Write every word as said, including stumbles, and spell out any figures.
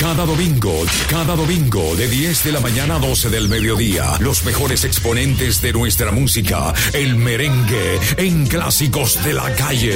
Cada domingo, cada domingo de diez de la mañana a doce del mediodía, los mejores exponentes de nuestra música, el merengue en Clásicos de la Calle.